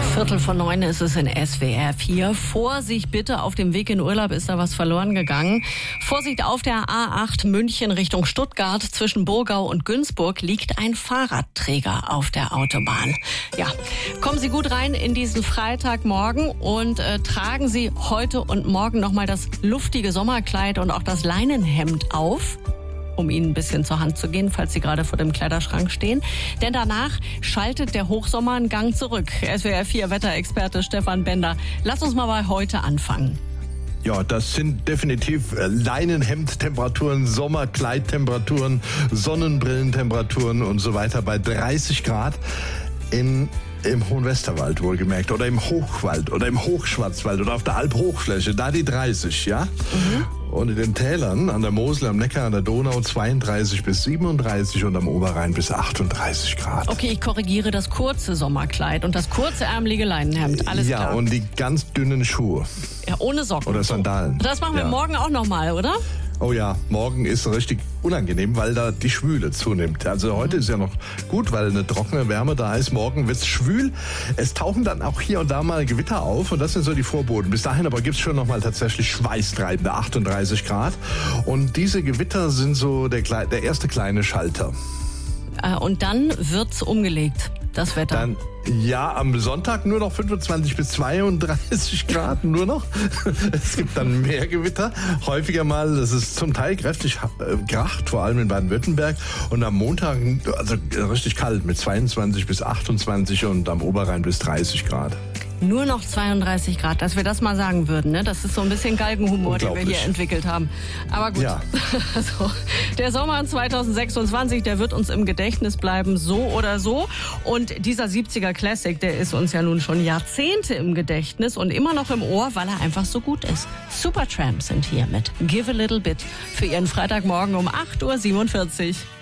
8:15 ist es in SWR 4. Vorsicht bitte, auf dem Weg in Urlaub ist da was verloren gegangen. Vorsicht, auf der A8 München Richtung Stuttgart zwischen Burgau und Günzburg liegt ein Fahrradträger auf der Autobahn. Ja, kommen Sie gut rein in diesen Freitagmorgen und tragen Sie heute und morgen nochmal das luftige Sommerkleid und auch das Leinenhemd auf, um Ihnen ein bisschen zur Hand zu gehen, falls Sie gerade vor dem Kleiderschrank stehen. Denn danach schaltet der Hochsommer einen Gang zurück. SWR 4 Wetterexperte Stefan Bender. Lass uns mal bei heute anfangen. Ja, das sind definitiv Leinenhemdtemperaturen, Sommerkleidtemperaturen, Sonnenbrillentemperaturen und so weiter bei 30 Grad im Hohen Westerwald wohlgemerkt oder im Hochwald oder im Hochschwarzwald oder auf der Alphochfläche, da die 30, ja? Und in den Tälern an der Mosel, am Neckar, an der Donau 32 bis 37 und am Oberrhein bis 38 Grad. Okay, ich korrigiere das kurze Sommerkleid und das kurze ärmelige Leinenhemd, alles klar. Ja, und die ganz dünnen Schuhe. Ja, ohne Socken. Oder Sandalen. Das machen wir morgen auch nochmal, oder? Oh ja, morgen ist richtig unangenehm, weil da die Schwüle zunimmt. Also heute ist ja noch gut, weil eine trockene Wärme da ist. Morgen wird's schwül. Es tauchen dann auch hier und da mal Gewitter auf und das sind so die Vorboten. Bis dahin aber gibt's schon noch mal tatsächlich schweißtreibende 38 Grad. Und diese Gewitter sind so der erste kleine Schalter. Und dann wird's umgelegt, das Wetter. Dann, ja, am Sonntag nur noch 25 bis 32 Grad, nur noch. Es gibt dann mehr Gewitter, häufiger mal, das ist zum Teil kräftig kracht, vor allem in Baden-Württemberg. Und am Montag, also richtig kalt mit 22 bis 28 und am Oberrhein bis 30 Grad. Nur noch 32 Grad, dass wir das mal sagen würden, ne? Das ist so ein bisschen Galgenhumor, den wir hier entwickelt haben. Aber gut, ja. Also, der Sommer 2026, der wird uns im Gedächtnis bleiben, so oder so. Und dieser 70er Classic, der ist uns ja nun schon Jahrzehnte im Gedächtnis und immer noch im Ohr, weil er einfach so gut ist. Supertramp sind hier mit Give a Little Bit für Ihren Freitagmorgen um 8:47 Uhr.